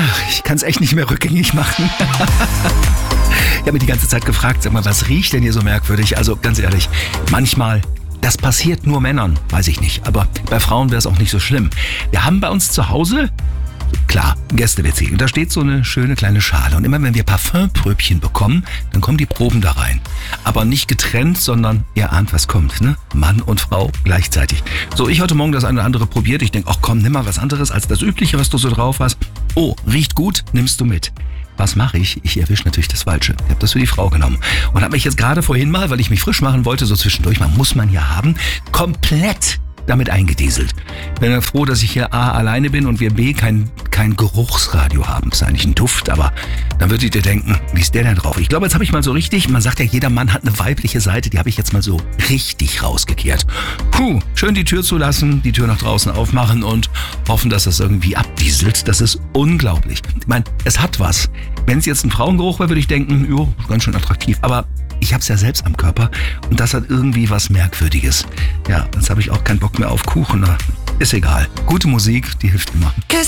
Ich kann es echt nicht mehr rückgängig machen. Ich habe mich die ganze Zeit gefragt, sag mal, was riecht denn hier so merkwürdig? Also ganz ehrlich, manchmal, das passiert nur Männern, weiß ich nicht. Aber bei Frauen wäre es auch nicht so schlimm. Wir haben bei uns zu Hause, klar, ein Gäste-WC. Und da steht so eine schöne kleine Schale. Und immer wenn wir Parfümpröbchen bekommen, dann kommen die Proben da rein. Aber nicht getrennt, sondern ihr ahnt, was kommt, ne? Mann und Frau gleichzeitig. So, ich heute Morgen das eine oder andere probiert. Ich denke, ach komm, nimm mal was anderes als das Übliche, was du so drauf hast. Oh, riecht gut, nimmst du mit. Was mache ich? Ich erwische natürlich das Falsche. Ich habe das für die Frau genommen. Und habe mich jetzt gerade vorhin mal, weil ich mich frisch machen wollte, so zwischendurch, muss man ja haben, komplett damit eingedieselt. Bin ja froh, dass ich hier A, alleine bin und wir B, kein Geruchsradio haben. Ist eigentlich ein Duft, aber dann würdet ihr denken, wie ist der denn drauf? Ich glaube, jetzt habe ich mal so richtig, man sagt ja, jeder Mann hat eine weibliche Seite, die habe ich jetzt mal so richtig rausgekehrt. Schön die Tür zulassen, die Tür nach draußen aufmachen und hoffen, dass das irgendwie abdieselt. Das ist unglaublich. Ich meine, es hat was. Wenn es jetzt ein Frauengeruch wäre, würde ich denken, jo, ganz schön attraktiv. Aber ich habe es ja selbst am Körper und das hat irgendwie was Merkwürdiges. Ja, jetzt habe ich auch keinen Bock mehr auf Kuchen. Ist egal. Gute Musik, die hilft immer.